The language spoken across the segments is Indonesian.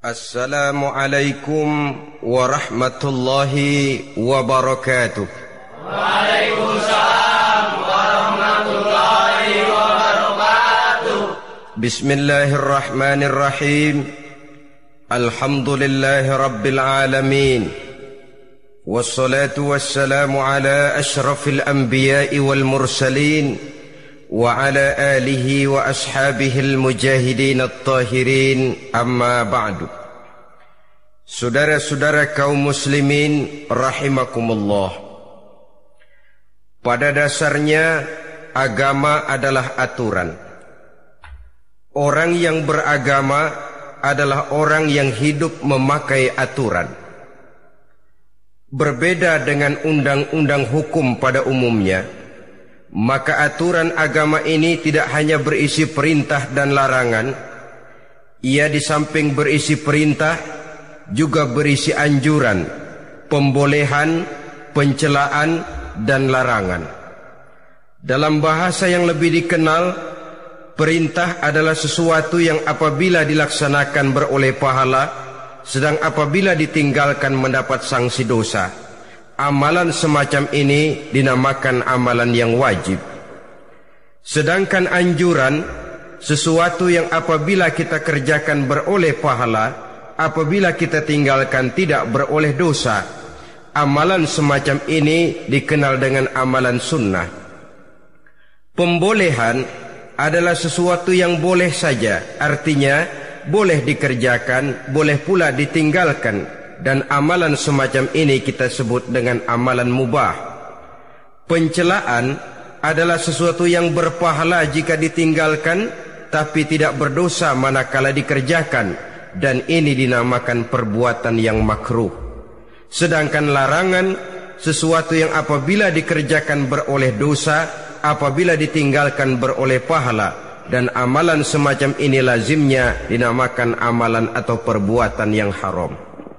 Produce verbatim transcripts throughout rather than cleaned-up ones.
Assalamualaikum warahmatullahi wabarakatuh. Waalaikumsalam warahmatullahi wabarakatuh. Bismillahirrahmanirrahim. Alhamdulillahi rabbil alamin. Wassalatu wassalamu ala ashrafil anbiya'i wal mursalin wa ala alihi wa ashabihil mujahidin at-tahirin, amma ba'du. Saudara-saudara kaum muslimin rahimakumullah. Pada dasarnya agama adalah aturan. Orang yang beragama adalah orang yang hidup memakai aturan. Berbeda dengan undang-undang hukum pada umumnya, maka aturan agama ini tidak hanya berisi perintah dan larangan. Ia di samping berisi perintah juga berisi anjuran, pembolehan, pencelaan, dan larangan. Dalam bahasa yang lebih dikenal, perintah adalah sesuatu yang apabila dilaksanakan beroleh pahala, sedang apabila ditinggalkan mendapat sanksi dosa. Amalan semacam ini dinamakan amalan yang wajib. Sedangkan anjuran, sesuatu yang apabila kita kerjakan beroleh pahala, apabila kita tinggalkan tidak beroleh dosa. Amalan semacam ini dikenal dengan amalan sunnah. Pembolehan adalah sesuatu yang boleh saja, artinya boleh dikerjakan, boleh pula ditinggalkan. Dan amalan semacam ini kita sebut dengan amalan mubah. Pencelaan adalah sesuatu yang berpahala jika ditinggalkan, tapi tidak berdosa manakala dikerjakan, dan ini dinamakan perbuatan yang makruh. Sedangkan larangan, sesuatu yang apabila dikerjakan beroleh dosa, apabila ditinggalkan beroleh pahala, dan amalan semacam ini lazimnya dinamakan amalan atau perbuatan yang haram.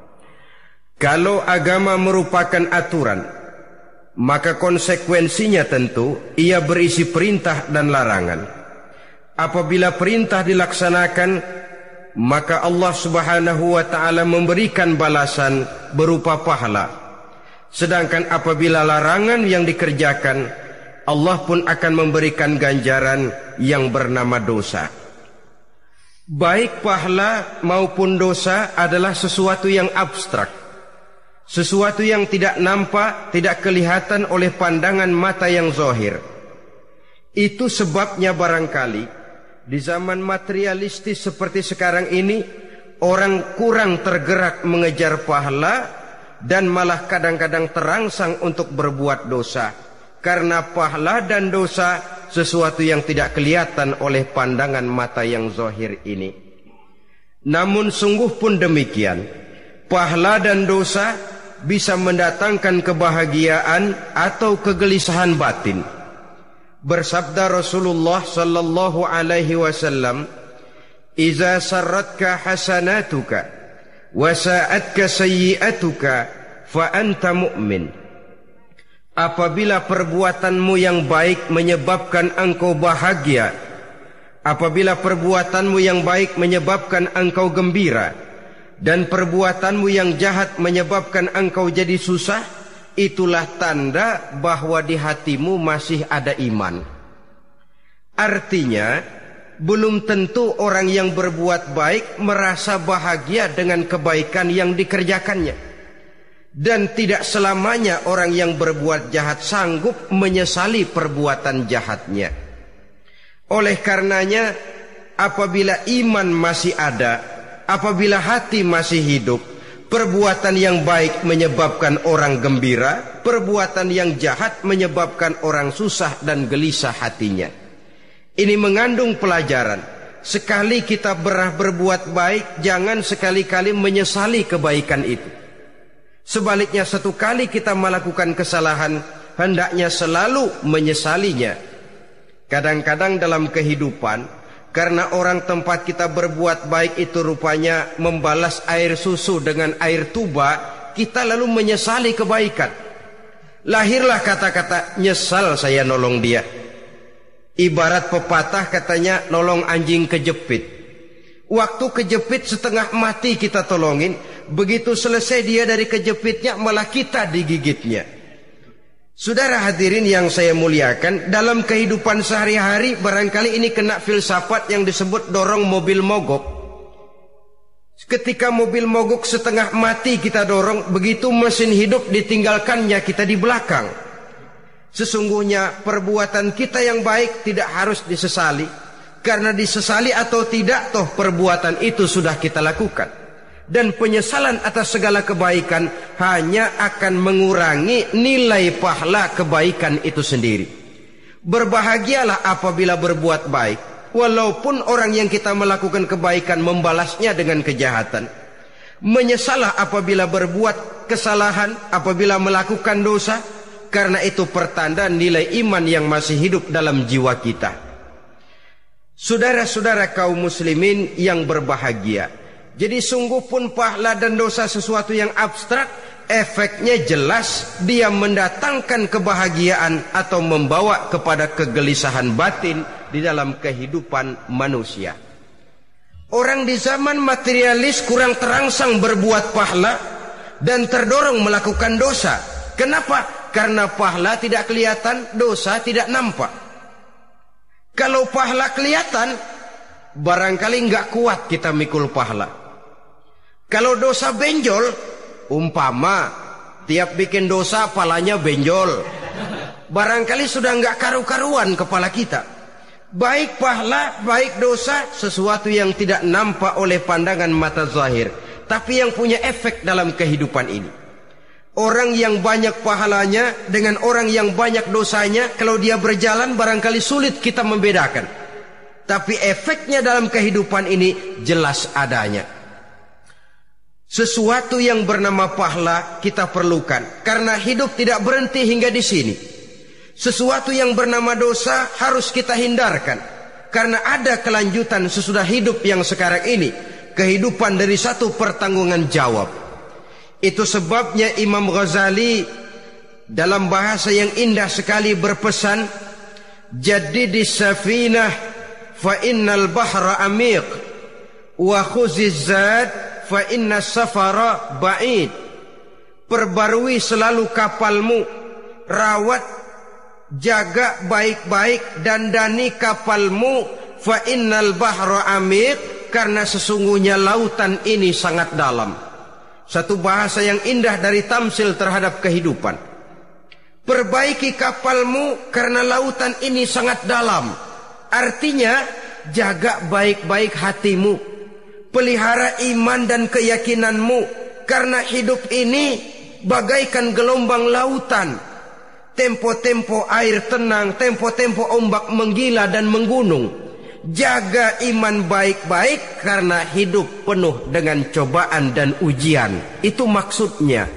Kalau agama merupakan aturan, maka konsekuensinya tentu ia berisi perintah dan larangan. Apabila perintah dilaksanakan, maka Allah Subhanahu wa ta'ala memberikan balasan berupa pahala. Sedangkan apabila larangan yang dikerjakan, Allah pun akan memberikan ganjaran yang bernama dosa. Baik pahala maupun dosa adalah sesuatu yang abstrak, sesuatu yang tidak nampak, tidak kelihatan oleh pandangan mata yang zahir. Itu sebabnya barangkali di zaman materialistis seperti sekarang ini, orang kurang tergerak mengejar pahala dan malah kadang-kadang terangsang untuk berbuat dosa. Karena pahala dan dosa sesuatu yang tidak kelihatan oleh pandangan mata yang zahir ini. Namun sungguh pun demikian, pahala dan dosa bisa mendatangkan kebahagiaan atau kegelisahan batin. Bersabda Rasulullah sallallahu alaihi wasallam, "Iza sarratka hasanatuka wa sa'atka sayyi'atuka fa anta mu'min." Apabila perbuatanmu yang baik menyebabkan engkau bahagia, apabila perbuatanmu yang baik menyebabkan engkau gembira, dan perbuatanmu yang jahat menyebabkan engkau jadi susah, itulah tanda bahwa di hatimu masih ada iman. Artinya, belum tentu orang yang berbuat baik merasa bahagia dengan kebaikan yang dikerjakannya. Dan tidak selamanya orang yang berbuat jahat sanggup menyesali perbuatan jahatnya. Oleh karenanya, apabila iman masih ada, apabila hati masih hidup, perbuatan yang baik menyebabkan orang gembira, perbuatan yang jahat menyebabkan orang susah dan gelisah hatinya. Ini mengandung pelajaran. Sekali kita berah berbuat baik, jangan sekali-kali menyesali kebaikan itu. Sebaliknya, satu kali kita melakukan kesalahan, hendaknya selalu menyesalinya. Kadang-kadang dalam kehidupan, karena orang tempat kita berbuat baik itu rupanya membalas air susu dengan air tuba, kita lalu menyesali kebaikan. Lahirlah kata-kata, nyesal saya nolong dia. Ibarat pepatah katanya, nolong anjing kejepit. Waktu kejepit setengah mati kita tolongin, begitu selesai dia dari kejepitnya malah kita digigitnya. Saudara hadirin yang saya muliakan, dalam kehidupan sehari-hari barangkali ini kena filsafat yang disebut dorong mobil mogok. Ketika mobil mogok setengah mati kita dorong, begitu mesin hidup ditinggalkannya kita di belakang. Sesungguhnya perbuatan kita yang baik tidak harus disesali, karena disesali atau tidak toh perbuatan itu sudah kita lakukan. Dan penyesalan atas segala kebaikan hanya akan mengurangi nilai pahala kebaikan itu sendiri. Berbahagialah apabila berbuat baik, walaupun orang yang kita melakukan kebaikan membalasnya dengan kejahatan. Menyesalah apabila berbuat kesalahan, apabila melakukan dosa, karena itu pertanda nilai iman yang masih hidup dalam jiwa kita. Saudara-saudara kaum muslimin yang berbahagia, jadi sungguh pun pahala dan dosa sesuatu yang abstrak, efeknya jelas dia mendatangkan kebahagiaan atau membawa kepada kegelisahan batin di dalam kehidupan manusia. Orang di zaman materialis kurang terangsang berbuat pahala dan terdorong melakukan dosa. Kenapa? Karena pahala tidak kelihatan, dosa tidak nampak. Kalau pahala kelihatan, barangkali nggak kuat kita mikul pahala. Kalau dosa benjol, umpama tiap bikin dosa palanya benjol, barangkali sudah nggak karu-karuan kepala kita. Baik pahala, baik dosa, sesuatu yang tidak nampak oleh pandangan mata zahir, tapi yang punya efek dalam kehidupan ini. Orang yang banyak pahalanya dengan orang yang banyak dosanya, kalau dia berjalan barangkali sulit kita membedakan. Tapi efeknya dalam kehidupan ini jelas adanya. Sesuatu yang bernama pahala kita perlukan, karena hidup tidak berhenti hingga di sini. Sesuatu yang bernama dosa harus kita hindarkan, karena ada kelanjutan sesudah hidup yang sekarang ini, kehidupan dari satu pertanggungan jawab. Itu sebabnya Imam Ghazali dalam bahasa yang indah sekali berpesan, "Jaddidis safinah fa innal bahra amiq wa khuziz zad fa inna safara ba'id." Perbarui selalu kapalmu, rawat, jaga baik-baik, dandani kapalmu, fa innal bahra amiq, karena sesungguhnya lautan ini sangat dalam. Satu bahasa yang indah dari tamsil terhadap kehidupan. Perbaiki kapalmu karena lautan ini sangat dalam. Artinya jaga baik-baik hatimu, pelihara iman dan keyakinanmu, karena hidup ini bagaikan gelombang lautan. Tempo-tempo air tenang, tempo-tempo ombak menggila dan menggunung. Jaga iman baik-baik karena hidup penuh dengan cobaan dan ujian. Itu maksudnya.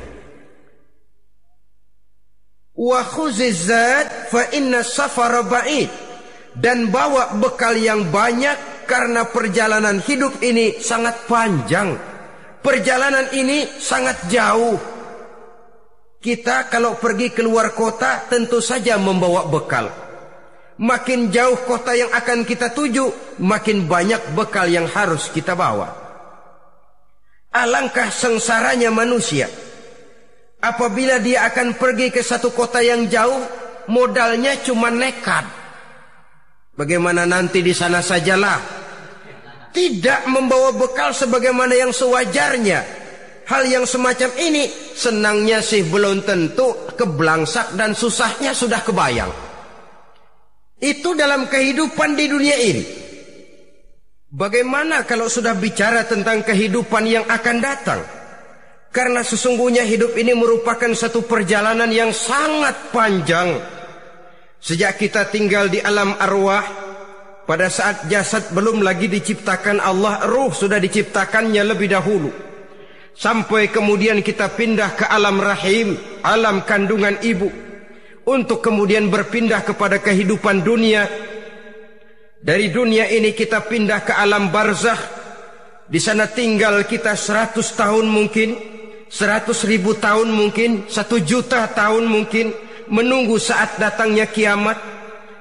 Wa khuziz zad fa inna safara ba'id. Dan bawa bekal yang banyak karena perjalanan hidup ini sangat panjang. Perjalanan ini sangat jauh. Kita kalau pergi keluar kota tentu saja membawa bekal. Makin jauh kota yang akan kita tuju, makin banyak bekal yang harus kita bawa. Alangkah sengsaranya manusia apabila dia akan pergi ke satu kota yang jauh, modalnya cuma nekat. Bagaimana nanti di sana sajalah. Tidak membawa bekal sebagaimana yang sewajarnya. Hal yang semacam ini senangnya sih belum tentu, keblangsak dan susahnya sudah kebayang. Itu dalam kehidupan di dunia ini. Bagaimana kalau sudah bicara tentang kehidupan yang akan datang? Karena sesungguhnya hidup ini merupakan satu perjalanan yang sangat panjang. Sejak kita tinggal di alam arwah, pada saat jasad belum lagi diciptakan Allah, ruh sudah diciptakannya lebih dahulu. Sampai kemudian kita pindah ke alam rahim, alam kandungan ibu, untuk kemudian berpindah kepada kehidupan dunia. Dari dunia ini kita pindah ke alam barzakh. Di sana tinggal kita seratus tahun mungkin, seratus ribu tahun mungkin, satu juta tahun mungkin, menunggu saat datangnya kiamat.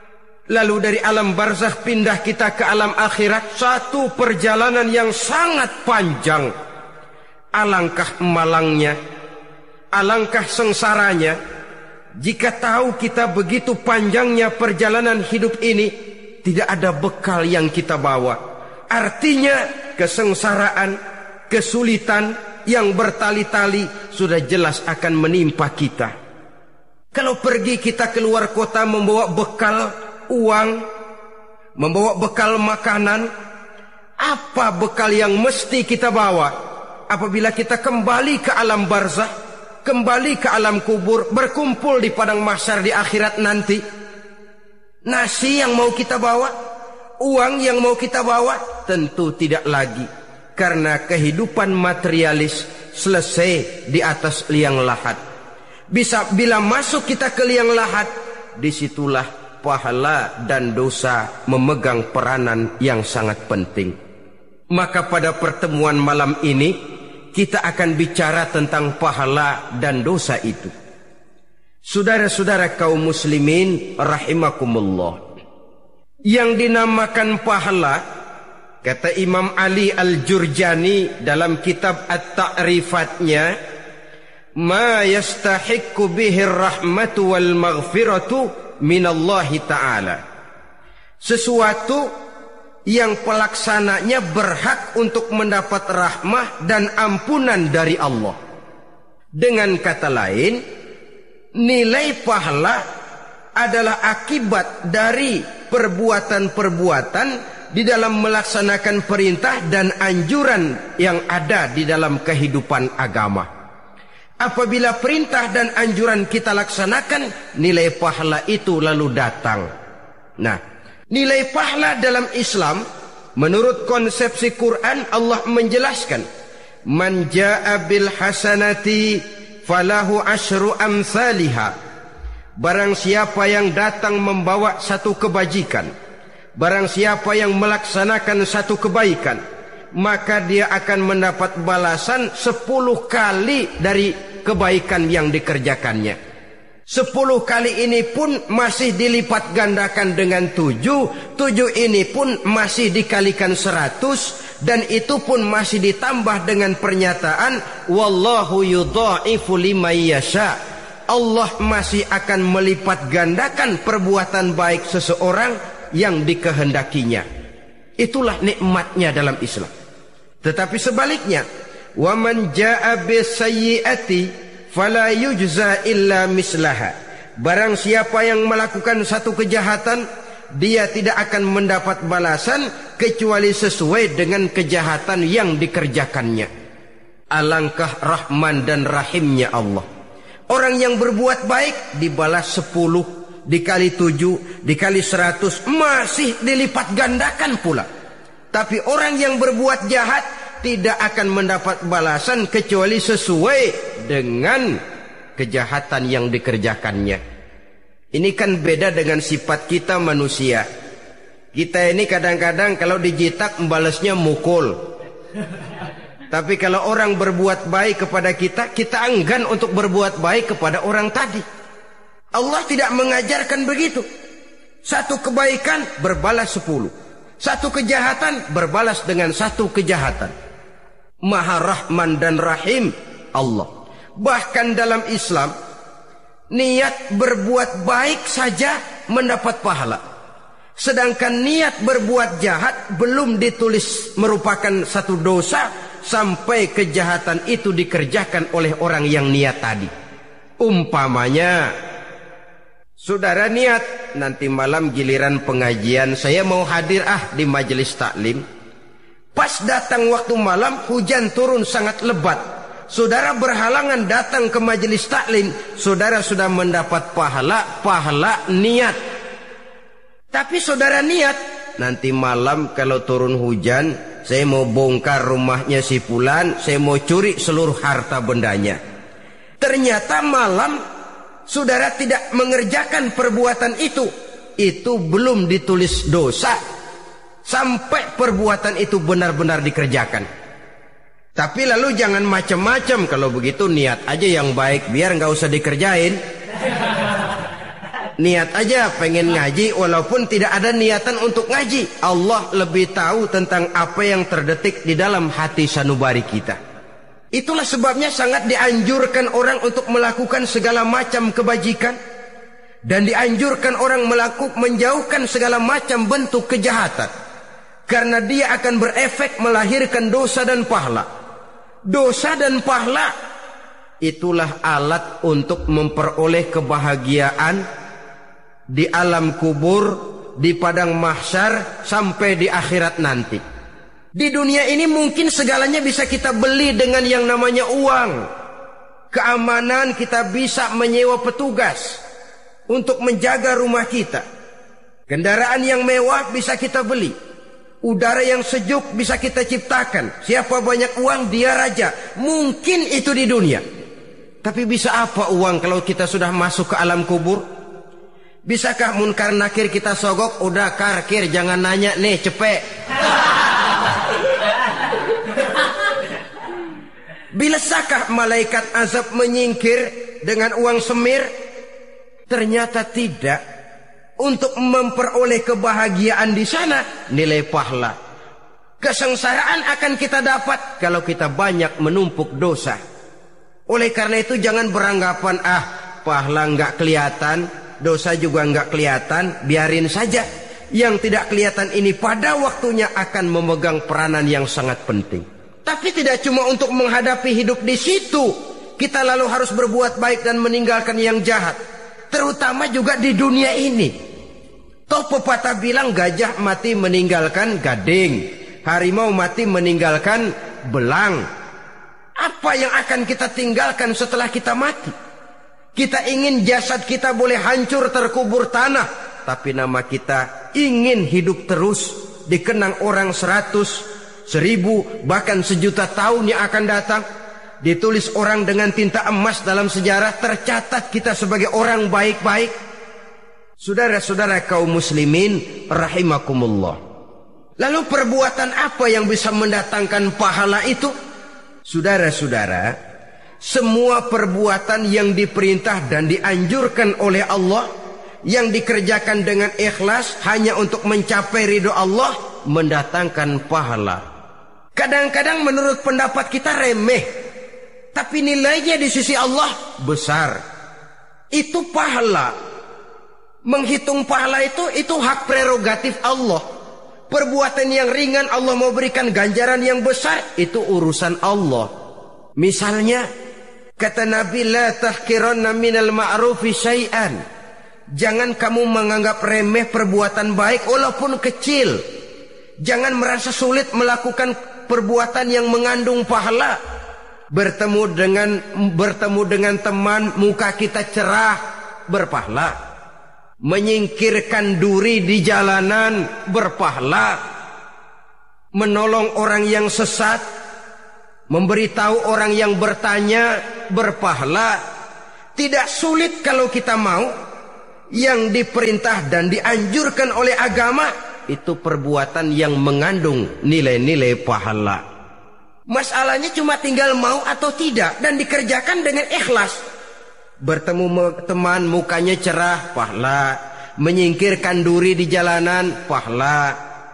Lalu dari alam barzakh pindah kita ke alam akhirat. Satu perjalanan yang sangat panjang. Alangkah malangnya, alangkah sengsaranya jika tahu kita begitu panjangnya perjalanan hidup ini, tidak ada bekal yang kita bawa. Artinya kesengsaraan, kesulitan yang bertali-tali sudah jelas akan menimpa kita. Kalau pergi kita keluar kota membawa bekal uang, membawa bekal makanan, apa bekal yang mesti kita bawa apabila kita kembali ke alam barzakh, kembali ke alam kubur, berkumpul di padang mahsyar di akhirat nanti? Nasi yang mau kita bawa, uang yang mau kita bawa? Tentu tidak lagi, karena kehidupan materialis selesai di atas liang lahat. Bisa bila masuk kita ke liang lahat, disitulah pahala dan dosa memegang peranan yang sangat penting. Maka pada pertemuan malam ini kita akan bicara tentang pahala dan dosa itu. Saudara-saudara kaum muslimin rahimakumullah, yang dinamakan pahala, kata Imam Ali Al-Jurjani dalam kitab At-Ta'rifatnya, ma yastahiqqu bihi ar-rahmatu wal maghfiratu minallahi ta'ala, sesuatu yang pelaksananya berhak untuk mendapat rahmah dan ampunan dari Allah. Dengan kata lain, nilai pahala adalah akibat dari perbuatan-perbuatan di dalam melaksanakan perintah dan anjuran yang ada di dalam kehidupan agama. Apabila perintah dan anjuran kita laksanakan, nilai pahala itu lalu datang. Nah, nilai pahala dalam Islam menurut konsepsi Quran, Allah menjelaskan, man jaa bil hasanati falahu asyru amsalihha. Barang siapa yang datang membawa satu kebajikan, barang siapa yang melaksanakan satu kebaikan, maka dia akan mendapat balasan sepuluh kali dari kebaikan yang dikerjakannya. Sepuluh kali ini pun masih dilipat gandakan dengan tujuh. Tujuh ini pun masih dikalikan seratus. Dan itu pun masih ditambah dengan pernyataan, wallahu yudha'ifu liman yasha. Allah masih akan melipat gandakan perbuatan baik seseorang yang dikehendakinya. Itulah nikmatnya dalam Islam. Tetapi sebaliknya, wa man jaa bisayyi'ati fala yujza illa mislaha. Barang siapa yang melakukan satu kejahatan, dia tidak akan mendapat balasan kecuali sesuai dengan kejahatan yang dikerjakannya. Alangkah rahman dan rahimnya Allah. Orang yang berbuat baik dibalas sepuluh, dikali tujuh, dikali seratus, masih dilipat gandakan pula. Tapi orang yang berbuat jahat tidak akan mendapat balasan kecuali sesuai dengan kejahatan yang dikerjakannya. Ini kan beda dengan sifat kita manusia. Kita ini kadang-kadang kalau dijitak membalasnya mukul. Tapi kalau orang berbuat baik kepada kita, kita enggan untuk berbuat baik kepada orang tadi. Allah tidak mengajarkan begitu. Satu kebaikan berbalas sepuluh. Satu kejahatan berbalas dengan satu kejahatan. Maha Rahman dan Rahim Allah. Bahkan dalam Islam, niat berbuat baik saja mendapat pahala. Sedangkan niat berbuat jahat belum ditulis merupakan satu dosa sampai kejahatan itu dikerjakan oleh orang yang niat tadi. Umpamanya, saudara niat nanti malam giliran pengajian saya mau hadir ah di majelis taklim. Pas datang waktu malam hujan turun sangat lebat. Saudara berhalangan datang ke majelis taklim, saudara sudah mendapat pahala pahala niat. Tapi saudara niat nanti malam kalau turun hujan, saya mau bongkar rumahnya si fulan, saya mau curi seluruh harta bendanya. Ternyata malam saudara tidak mengerjakan perbuatan itu. Itu belum ditulis dosa sampai perbuatan itu benar-benar dikerjakan. Tapi lalu jangan macam-macam. Kalau begitu niat aja yang baik, biar nggak usah dikerjain. Niat aja pengen ngaji walaupun tidak ada niatan untuk ngaji. Allah lebih tahu tentang apa yang terdetik di dalam hati sanubari kita. Itulah sebabnya sangat dianjurkan orang untuk melakukan segala macam kebajikan, dan dianjurkan orang melakukan menjauhkan segala macam bentuk kejahatan, karena dia akan berefek melahirkan dosa dan pahala. Dosa dan pahala itulah alat untuk memperoleh kebahagiaan di alam kubur, di padang mahsyar, sampai di akhirat nanti. Di dunia ini mungkin segalanya bisa kita beli dengan yang namanya uang. Keamanan kita bisa menyewa petugas untuk menjaga rumah kita. Kendaraan yang mewah bisa kita beli. Udara yang sejuk bisa kita ciptakan. Siapa banyak uang dia raja. Mungkin itu di dunia. Tapi bisa apa uang kalau kita sudah masuk ke alam kubur? Bisakah munkar nakir kita sogok? Udah karkir, jangan nanya nih, cepet. Bisakah malaikat azab menyingkir dengan uang semir? Ternyata tidak. Untuk memperoleh kebahagiaan di sana, nilai pahala. Kesengsaraan akan kita dapat kalau kita banyak menumpuk dosa. Oleh karena itu jangan beranggapan, ah pahala nggak kelihatan, dosa juga nggak kelihatan, biarin saja. Yang tidak kelihatan ini pada waktunya akan memegang peranan yang sangat penting. Tapi tidak cuma untuk menghadapi hidup di situ, kita lalu harus berbuat baik dan meninggalkan yang jahat. Terutama juga di dunia ini. Toh pepatah bilang gajah mati meninggalkan gading, harimau mati meninggalkan belang. Apa yang akan kita tinggalkan setelah kita mati? Kita ingin jasad kita boleh hancur terkubur tanah, tapi nama kita ingin hidup terus, dikenang orang seratus, seribu, bahkan sejuta tahun yang akan datang. Ditulis orang dengan tinta emas dalam sejarah, tercatat kita sebagai orang baik-baik. Saudara-saudara kaum muslimin rahimakumullah. Lalu perbuatan apa yang bisa mendatangkan pahala itu? Saudara-saudara, semua perbuatan yang diperintah dan dianjurkan oleh Allah, yang dikerjakan dengan ikhlas hanya untuk mencapai ridho Allah, mendatangkan pahala. Kadang-kadang menurut pendapat kita remeh, tapi nilainya di sisi Allah besar. Itu pahala. Menghitung pahala itu itu hak prerogatif Allah. Perbuatan yang ringan Allah mau berikan ganjaran yang besar, itu urusan Allah. Misalnya kata Nabi, la tahqiranna minal ma'rufi syai'an. Jangan kamu menganggap remeh perbuatan baik walaupun kecil. Jangan merasa sulit melakukan perbuatan yang mengandung pahala. Bertemu dengan bertemu dengan teman, muka kita cerah, berpahala. Menyingkirkan duri di jalanan, berpahala. Menolong orang yang sesat, memberitahu orang yang bertanya, berpahala. Tidak sulit kalau kita mau. Yang diperintah dan dianjurkan oleh agama, itu perbuatan yang mengandung nilai-nilai pahala. Masalahnya cuma tinggal mau atau tidak, dan dikerjakan dengan ikhlas. Bertemu teman mukanya cerah, pahala. Menyingkirkan duri di jalanan, pahala.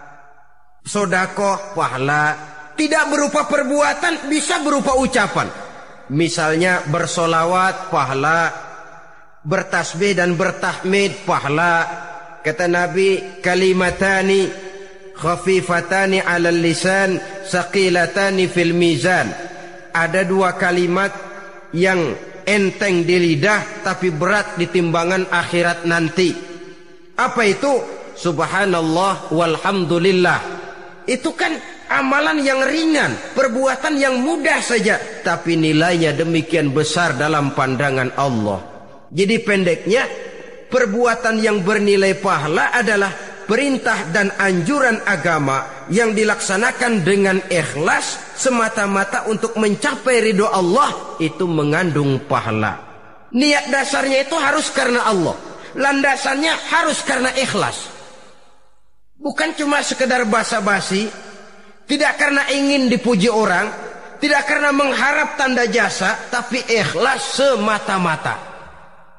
Sodakoh, pahala. Tidak berupa perbuatan, bisa berupa ucapan. Misalnya bersolawat, pahala. Bertasbih dan bertahmid, pahala. Kata Nabi, kalimatani khafifatani alal lisan, saqilatani fil mizan. Ada dua kalimat yang enteng di lidah tapi berat di timbangan akhirat nanti. Apa itu? Subhanallah walhamdulillah. Itu kan amalan yang ringan, perbuatan yang mudah saja, tapi nilainya demikian besar dalam pandangan Allah. Jadi pendeknya, perbuatan yang bernilai pahala adalah perintah dan anjuran agama yang dilaksanakan dengan ikhlas semata-mata untuk mencapai ridho Allah, itu mengandung pahala. Niat dasarnya itu harus karena Allah, landasannya harus karena ikhlas. Bukan cuma sekedar basa-basi, tidak karena ingin dipuji orang, tidak karena mengharap tanda jasa, tapi ikhlas semata-mata.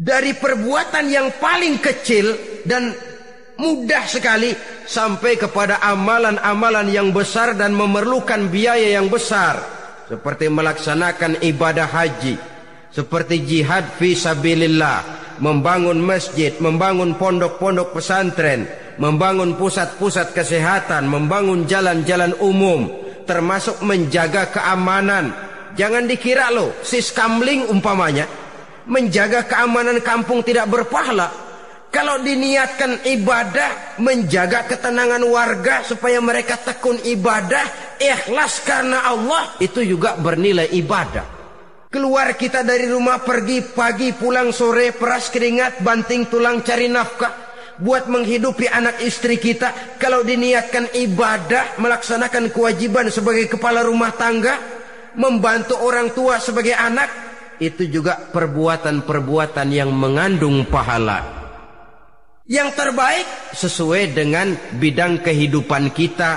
Dari perbuatan yang paling kecil dan mudah sekali sampai kepada amalan-amalan yang besar dan memerlukan biaya yang besar, seperti melaksanakan ibadah haji, seperti jihad fi sabilillah, membangun masjid, membangun pondok-pondok pesantren, membangun pusat-pusat kesehatan, membangun jalan-jalan umum, termasuk menjaga keamanan. Jangan dikira loh siskamling umpamanya, menjaga keamanan kampung tidak berpahala. Kalau diniatkan ibadah, menjaga ketenangan warga supaya mereka tekun ibadah, ikhlas karena Allah, itu juga bernilai ibadah. Keluar kita dari rumah, pergi pagi, pulang sore, peras keringat, banting tulang cari nafkah buat menghidupi anak istri kita. Kalau diniatkan ibadah, melaksanakan kewajiban sebagai kepala rumah tangga, membantu orang tua sebagai anak, itu juga perbuatan-perbuatan yang mengandung pahala. Yang terbaik sesuai dengan bidang kehidupan kita.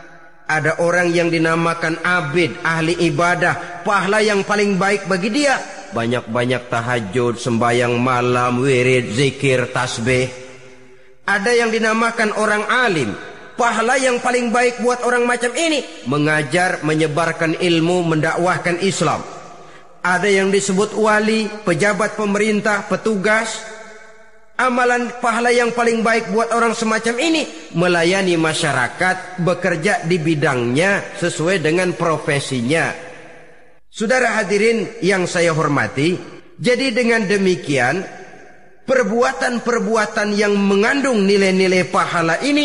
Ada orang yang dinamakan abid, ahli ibadah, pahala yang paling baik bagi dia banyak-banyak tahajud, sembahyang malam, wirid, zikir, tasbih. Ada yang dinamakan orang alim, pahala yang paling baik buat orang macam ini mengajar, menyebarkan ilmu, mendakwahkan Islam. Ada yang disebut wali, pejabat pemerintah, petugas. Amalan pahala yang paling baik buat orang semacam ini melayani masyarakat, bekerja di bidangnya sesuai dengan profesinya. Saudara hadirin yang saya hormati, jadi dengan demikian perbuatan-perbuatan yang mengandung nilai-nilai pahala ini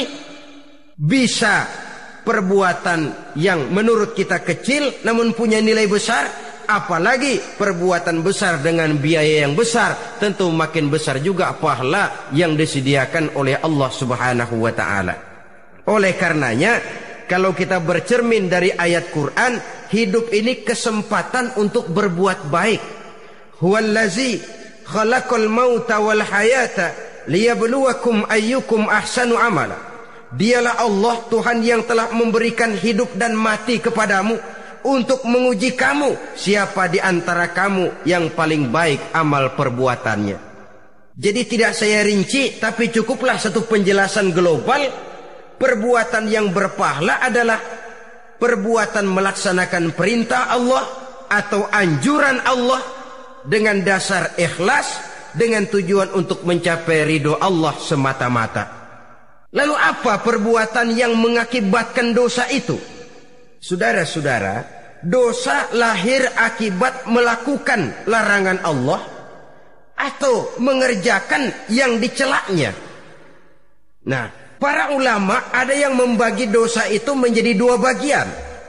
bisa perbuatan yang menurut kita kecil namun punya nilai besar. Apalagi perbuatan besar dengan biaya yang besar, tentu makin besar juga pahala yang disediakan oleh Allah Subhanahu wa ta'ala. Oleh karenanya, kalau kita bercermin dari ayat Quran, hidup ini kesempatan untuk berbuat baik. Huwallazi khalaqal mauta wal hayata liyabluwakum ayyukum ahsanu amala. Dialah Allah, Tuhan yang telah memberikan hidup dan mati kepadamu untuk menguji kamu, siapa di antara kamu yang paling baik amal perbuatannya. Jadi tidak saya rinci, tapi cukuplah satu penjelasan global. Perbuatan yang berpahala adalah perbuatan melaksanakan perintah Allah atau anjuran Allah dengan dasar ikhlas, dengan tujuan untuk mencapai ridho Allah semata-mata. Lalu apa perbuatan yang mengakibatkan dosa itu? Saudara-saudara, dosa lahir akibat melakukan larangan Allah atau mengerjakan yang dicelaknya. Nah, para ulama ada yang membagi dosa itu menjadi dua bagian.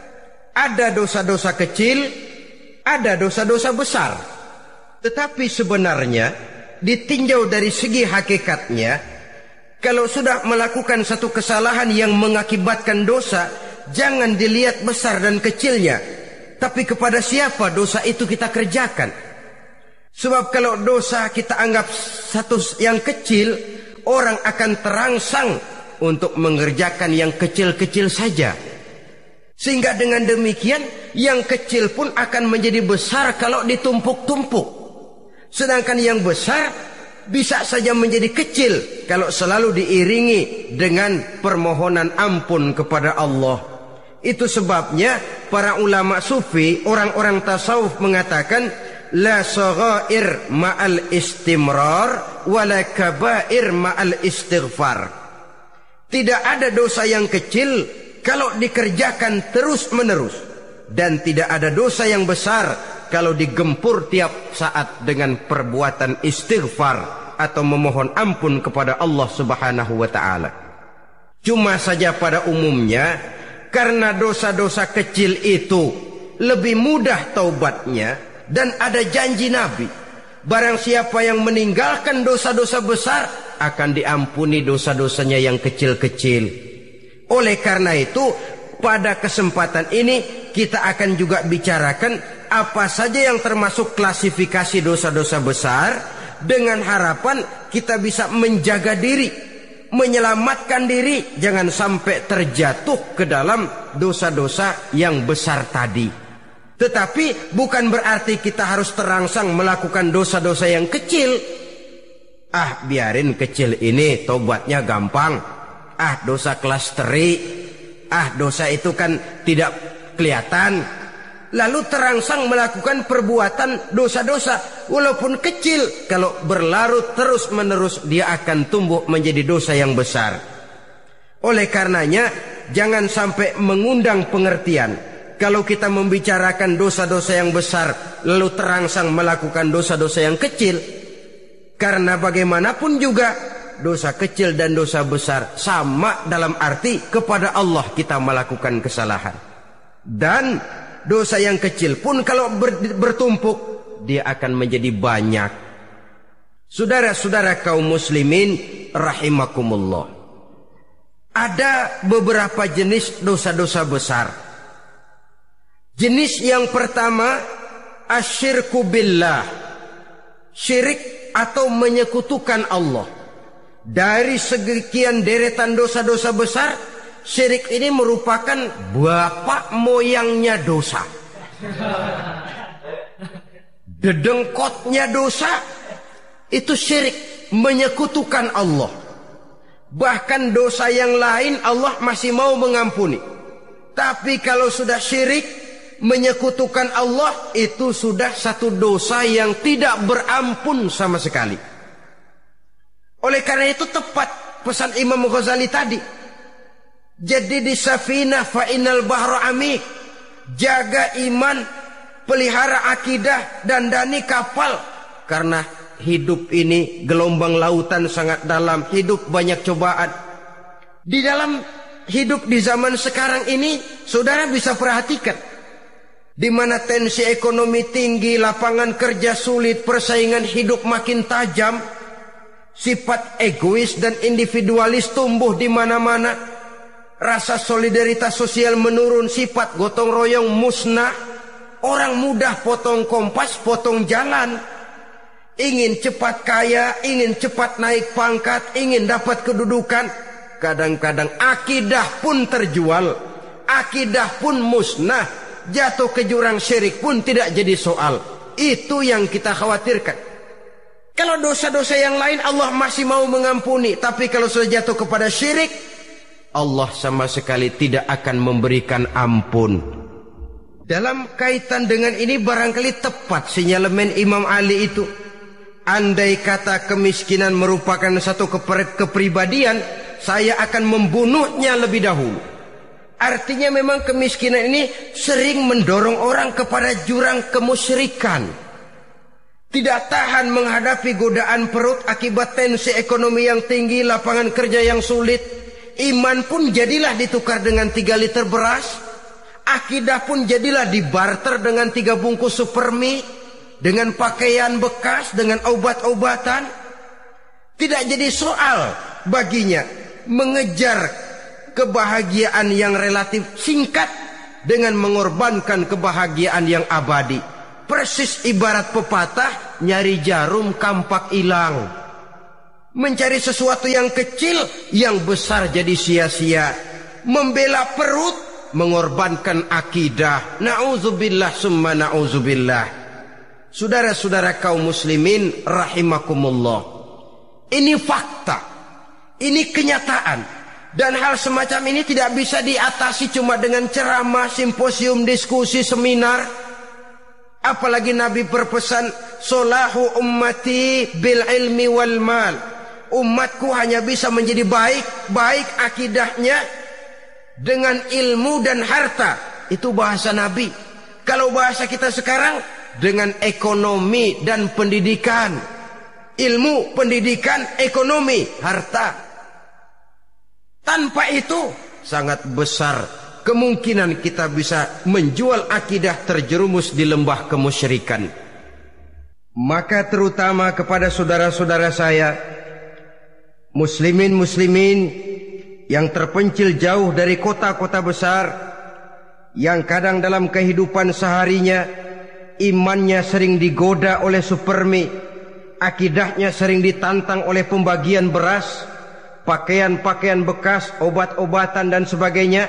Ada dosa-dosa kecil, ada dosa-dosa besar. Tetapi sebenarnya ditinjau dari segi hakikatnya, kalau sudah melakukan satu kesalahan yang mengakibatkan dosa, jangan dilihat besar dan kecilnya, tapi kepada siapa dosa itu kita kerjakan. Sebab kalau dosa kita anggap satu yang kecil, orang akan terangsang untuk mengerjakan yang kecil-kecil saja. Sehingga dengan demikian yang kecil pun akan menjadi besar kalau ditumpuk-tumpuk. Sedangkan yang besar bisa saja menjadi kecil kalau selalu diiringi dengan permohonan ampun kepada Allah. Itu sebabnya para ulama sufi, orang-orang tasawuf mengatakan la saghair ma'al istimrar wala kabair ma'al istighfar. Tidak ada dosa yang kecil kalau dikerjakan terus-menerus, dan tidak ada dosa yang besar kalau digempur tiap saat dengan perbuatan istighfar atau memohon ampun kepada Allah Subhanahu wa ta'ala. Cuma saja pada umumnya, karena dosa-dosa kecil itu lebih mudah taubatnya, dan ada janji Nabi, barang siapa yang meninggalkan dosa-dosa besar akan diampuni dosa-dosanya yang kecil-kecil. Oleh karena itu, pada kesempatan ini kita akan juga bicarakan apa saja yang termasuk klasifikasi dosa-dosa besar, dengan harapan kita bisa menjaga diri, menyelamatkan diri, jangan sampai terjatuh ke dalam dosa-dosa yang besar tadi. Tetapi bukan berarti kita harus terangsang melakukan dosa-dosa yang kecil. Ah, biarin kecil ini, tobatnya gampang. Ah, dosa kelas teri. Ah, dosa itu kan tidak kelihatan. Lalu terangsang melakukan perbuatan dosa-dosa walaupun kecil. Kalau berlarut terus-menerus, dia akan tumbuh menjadi dosa yang besar. Oleh karenanya, jangan sampai mengundang pengertian. Kalau kita membicarakan dosa-dosa yang besar, lalu terangsang melakukan dosa-dosa yang kecil. Karena bagaimanapun juga, dosa kecil dan dosa besar sama dalam arti kepada Allah kita melakukan kesalahan. Dan dosa yang kecil pun kalau ber, bertumpuk, dia akan menjadi banyak. Saudara-saudara kaum muslimin rahimakumullah, ada beberapa jenis dosa-dosa besar. Jenis yang pertama, asyirku billah, syirik atau menyekutukan Allah. Dari sekian deretan dosa-dosa besar, syirik ini merupakan bapak moyangnya dosa. Dedengkotnya dosa itu syirik, menyekutukan Allah. Bahkan dosa yang lain Allah masih mau mengampuni. Tapi kalau sudah syirik, menyekutukan Allah, itu sudah satu dosa yang tidak berampun sama sekali. Oleh karena itu tepat pesan Imam Ghazali tadi. Jadi di safinah fa innal bahra amik. Jaga iman, pelihara akidah, dandani kapal. Karena hidup ini gelombang lautan sangat dalam, hidup banyak cobaan. Di dalam hidup di zaman sekarang ini, saudara bisa perhatikan, di mana tensi ekonomi tinggi, lapangan kerja sulit, persaingan hidup makin tajam, sifat egois dan individualis tumbuh di mana-mana, rasa solidaritas sosial menurun, sifat gotong royong musnah, orang mudah potong kompas, potong jalan, ingin cepat kaya, ingin cepat naik pangkat, ingin dapat kedudukan. Kadang-kadang akidah pun terjual, akidah pun musnah. Jatuh ke jurang syirik pun tidak jadi soal. Itu yang kita khawatirkan. Kalau dosa-dosa yang lain Allah masih mau mengampuni, tapi kalau sudah jatuh kepada syirik, Allah sama sekali tidak akan memberikan ampun. Dalam kaitan dengan ini barangkali tepat sinyalemen Imam Ali itu. Andai kata kemiskinan merupakan satu kepribadian, saya akan membunuhnya lebih dahulu. Artinya memang kemiskinan ini sering mendorong orang kepada jurang kemusyrikan. Tidak tahan menghadapi godaan perut akibat tensi ekonomi yang tinggi, lapangan kerja yang sulit. Iman pun jadilah ditukar dengan tiga liter beras. Akidah pun jadilah dibarter dengan tiga bungkus supermi, dengan pakaian bekas, dengan obat-obatan. Tidak jadi soal baginya mengejar kebahagiaan yang relatif singkat dengan mengorbankan kebahagiaan yang abadi. Persis ibarat pepatah, nyari jarum kampak hilang. Mencari sesuatu yang kecil, yang besar jadi sia-sia. Membela perut, mengorbankan akidah. Na'udzubillah summa na'udzubillah. Saudara-saudara kaum muslimin rahimakumullah, ini fakta, ini kenyataan. Dan hal semacam ini tidak bisa diatasi cuma dengan ceramah, simposium, diskusi, seminar. Apalagi Nabi berpesan, solahu ummati bil ilmi wal mal. Umatku hanya bisa menjadi baik, baik akidahnya dengan ilmu dan harta. Itu bahasa Nabi. Kalau bahasa kita sekarang, dengan ekonomi dan pendidikan. Ilmu, pendidikan, ekonomi, harta. Tanpa itu sangat besar kemungkinan kita bisa menjual akidah terjerumus di lembah kemusyrikan. Maka terutama kepada saudara-saudara saya, muslimin muslimin yang terpencil jauh dari kota-kota besar, yang kadang dalam kehidupan seharinya imannya sering digoda oleh supermi, akidahnya sering ditantang oleh pembagian beras, pakaian-pakaian bekas, obat-obatan dan sebagainya.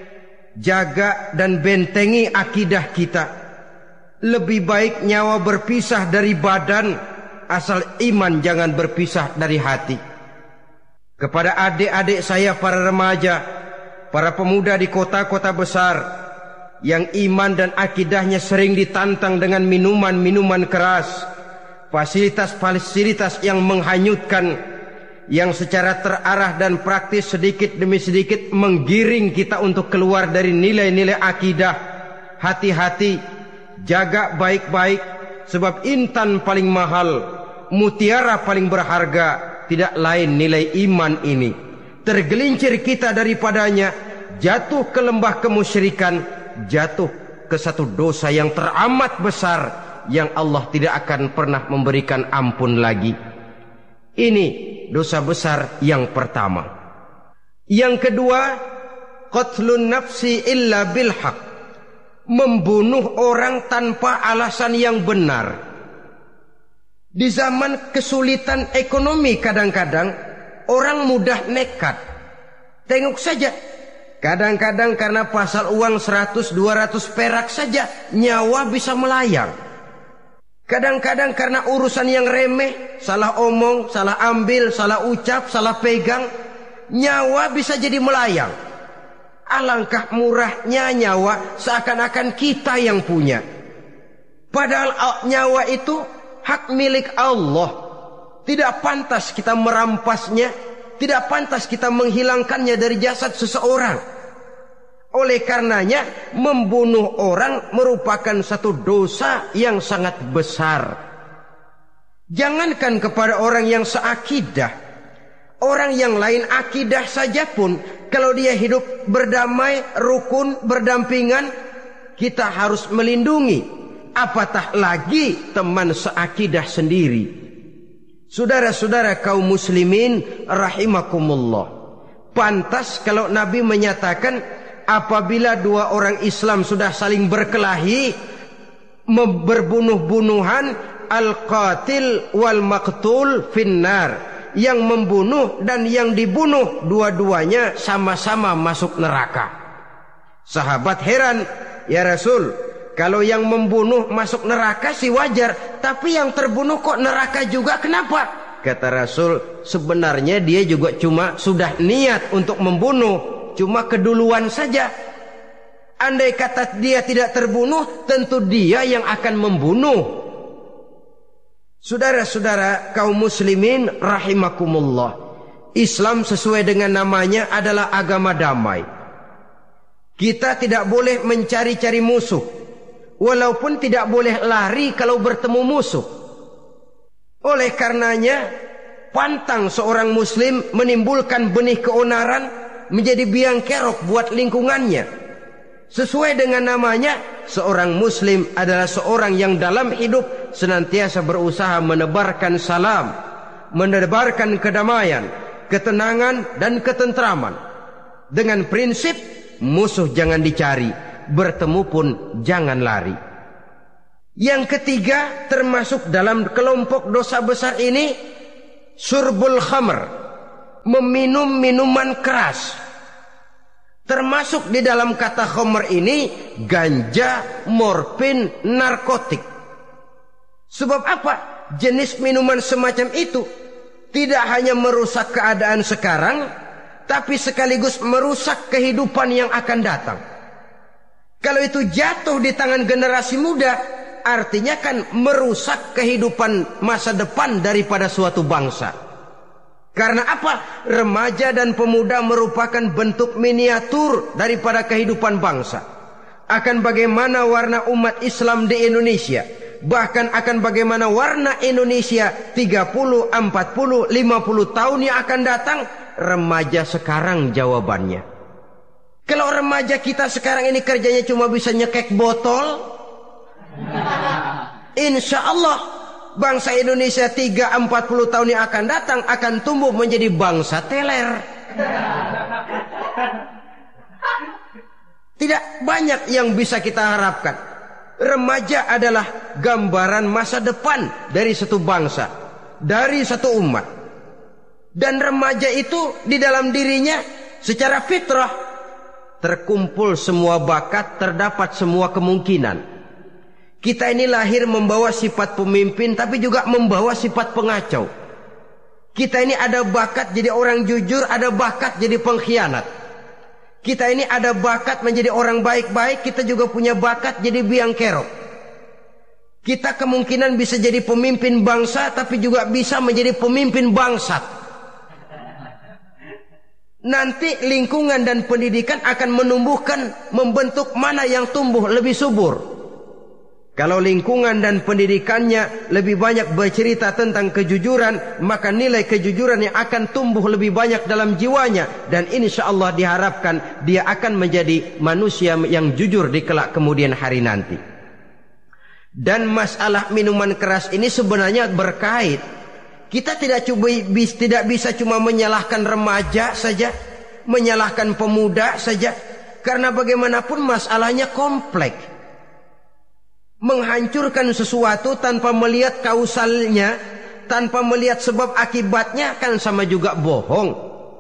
Jaga dan bentengi akidah kita. Lebih baik nyawa berpisah dari badan asal iman jangan berpisah dari hati. Kepada adik-adik saya para remaja, para pemuda di kota-kota besar yang iman dan akidahnya sering ditantang dengan minuman-minuman keras, fasilitas-fasilitas yang menghanyutkan, yang secara terarah dan praktis sedikit demi sedikit menggiring kita untuk keluar dari nilai-nilai akidah. Hati-hati, jaga baik-baik, sebab intan paling mahal, mutiara paling berharga tidak lain nilai iman ini. Tergelincir kita daripadanya, jatuh ke lembah kemusyrikan, jatuh ke satu dosa yang teramat besar yang Allah tidak akan pernah memberikan ampun lagi. Ini dosa besar yang pertama. Yang kedua, qatlun nafsi illa bil haq, membunuh orang tanpa alasan yang benar. Di zaman kesulitan ekonomi kadang-kadang orang mudah nekat. Tengok saja, kadang-kadang karena pasal uang seratus dua ratus perak saja nyawa bisa melayang. Kadang-kadang karena urusan yang remeh, salah omong, salah ambil, salah ucap, salah pegang, nyawa bisa jadi melayang. Alangkah murahnya nyawa, seakan-akan kita yang punya. Padahal nyawa itu hak milik Allah. Tidak pantas kita merampasnya, tidak pantas kita menghilangkannya dari jasad seseorang. Oleh karenanya, membunuh orang merupakan satu dosa yang sangat besar. Jangankan kepada orang yang seakidah, orang yang lain akidah saja pun, kalau dia hidup berdamai, rukun, berdampingan, kita harus melindungi. Apatah lagi teman seakidah sendiri. Saudara-saudara kaum muslimin rahimakumullah, pantas kalau Nabi menyatakan, apabila dua orang Islam sudah saling berkelahi, berbunuh-bunuhan, al-qatil wal maqtul finnar, yang membunuh dan yang dibunuh dua-duanya sama-sama masuk neraka. Sahabat heran, ya Rasul, kalau yang membunuh masuk neraka sih wajar, tapi yang terbunuh kok neraka juga, kenapa? Kata Rasul, sebenarnya dia juga cuma sudah niat untuk membunuh, cuma keduluan saja. Andai kata dia tidak terbunuh, tentu dia yang akan membunuh. Saudara-saudara kaum muslimin rahimakumullah, Islam sesuai dengan namanya adalah agama damai. Kita tidak boleh mencari-cari musuh, walaupun tidak boleh lari kalau bertemu musuh. Oleh karenanya, pantang seorang muslim menimbulkan benih keonaran menjadi biang kerok buat lingkungannya. Sesuai dengan namanya, seorang muslim adalah seorang yang dalam hidup senantiasa berusaha menebarkan salam, menebarkan kedamaian, ketenangan dan ketentraman. Dengan prinsip musuh jangan dicari, bertemu pun jangan lari. Yang ketiga, termasuk dalam kelompok dosa besar ini, syurbul khamr, meminum minuman keras. Termasuk di dalam kata khamr ini ganja, morfin, narkotik. Sebab apa? Jenis minuman semacam itu tidak hanya merusak keadaan sekarang, tapi sekaligus merusak kehidupan yang akan datang. Kalau itu jatuh di tangan generasi muda, artinya kan merusak kehidupan masa depan daripada suatu bangsa. Karena apa? Remaja dan pemuda merupakan bentuk miniatur daripada kehidupan bangsa. Akan bagaimana warna umat Islam di Indonesia, bahkan akan bagaimana warna Indonesia tiga puluh, empat puluh, lima puluh tahun yang akan datang, remaja sekarang jawabannya. Kalau remaja kita sekarang ini kerjanya cuma bisa nyekek botol, insya Allah bangsa Indonesia tiga sampai empat puluh tahun yang akan datang akan tumbuh menjadi bangsa teler. Tidak banyak yang bisa kita harapkan. Remaja adalah gambaran masa depan dari satu bangsa, dari satu umat. Dan remaja itu di dalam dirinya secara fitrah terkumpul semua bakat, terdapat semua kemungkinan. Kita ini lahir membawa sifat pemimpin, tapi juga membawa sifat pengacau. Kita ini ada bakat jadi orang jujur, ada bakat jadi pengkhianat. Kita ini ada bakat menjadi orang baik-baik, kita juga punya bakat jadi biang kerok. Kita kemungkinan bisa jadi pemimpin bangsa, tapi juga bisa menjadi pemimpin bangsat. Nanti lingkungan dan pendidikan akan menumbuhkan, membentuk mana yang tumbuh lebih subur. Kalau lingkungan dan pendidikannya lebih banyak bercerita tentang kejujuran, maka nilai kejujuran yang akan tumbuh lebih banyak dalam jiwanya. Dan insya Allah diharapkan dia akan menjadi manusia yang jujur di kelak kemudian hari nanti. Dan masalah minuman keras ini sebenarnya berkait. Kita tidak coba, tidak bisa cuma menyalahkan remaja saja, menyalahkan pemuda saja. Karena bagaimanapun masalahnya kompleks. Menghancurkan sesuatu tanpa melihat kausalnya, tanpa melihat sebab akibatnya, kan sama juga bohong.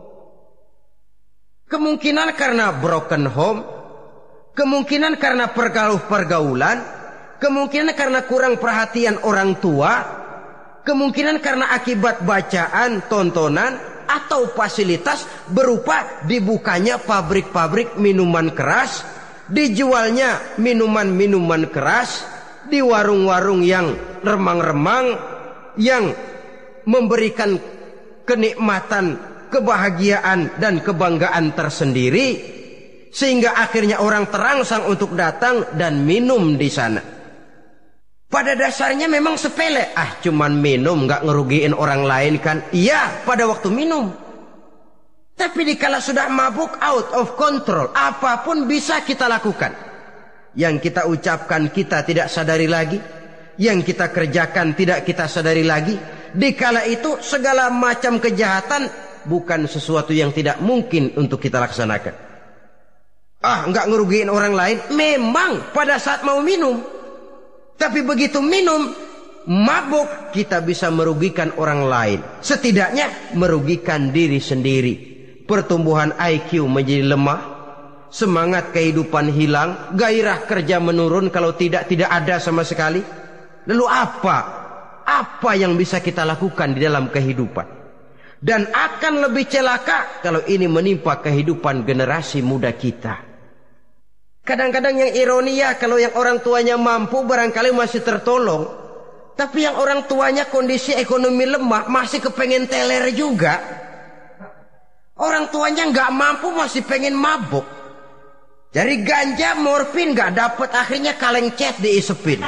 Kemungkinan karena broken home, kemungkinan karena pergaulan, kemungkinan karena kurang perhatian orang tua, kemungkinan karena akibat bacaan, tontonan, atau fasilitas berupa dibukanya pabrik-pabrik minuman keras, dijualnya minuman-minuman keras di warung-warung yang remang-remang, yang memberikan kenikmatan, kebahagiaan dan kebanggaan tersendiri, sehingga akhirnya orang terangsang untuk datang dan minum di sana. Pada dasarnya memang sepele, ah cuman minum, nggak ngerugiin orang lain kan? Iya, pada waktu minum. Tapi dikala sudah mabuk, out of control, apapun bisa kita lakukan. Yang kita ucapkan kita tidak sadari lagi, yang kita kerjakan tidak kita sadari lagi. Dikala itu segala macam kejahatan bukan sesuatu yang tidak mungkin untuk kita laksanakan. Ah, nggak ngerugiin orang lain, memang pada saat mau minum. Tapi begitu minum, mabuk, kita bisa merugikan orang lain. Setidaknya merugikan diri sendiri. Pertumbuhan I Q menjadi lemah, semangat kehidupan hilang, gairah kerja menurun, kalau tidak, tidak ada sama sekali. Lalu apa? Apa yang bisa kita lakukan di dalam kehidupan? Dan akan lebih celaka kalau ini menimpa kehidupan generasi muda kita. Kadang-kadang yang ironi ya, kalau yang orang tuanya mampu barangkali masih tertolong. Tapi yang orang tuanya kondisi ekonomi lemah masih kepengen teler juga. Orang tuanya nggak mampu masih pengen mabuk. Dari ganja, morfin nggak dapet, akhirnya kaleng cet diisepin.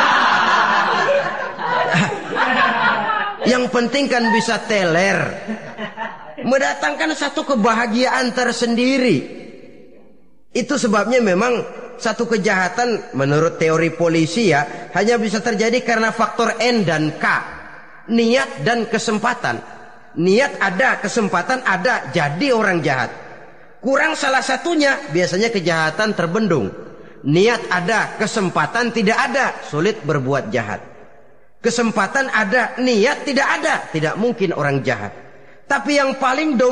Yang penting kan bisa teler, mendatangkan satu kebahagiaan tersendiri. Itu sebabnya memang satu kejahatan menurut teori polisi ya hanya bisa terjadi karena faktor N dan K, niat dan kesempatan. Niat ada, kesempatan ada, jadi orang jahat. Kurang salah satunya, biasanya kejahatan terbendung. Niat ada, kesempatan tidak ada, sulit berbuat jahat. Kesempatan ada, niat tidak ada, tidak mungkin orang jahat. Tapi yang paling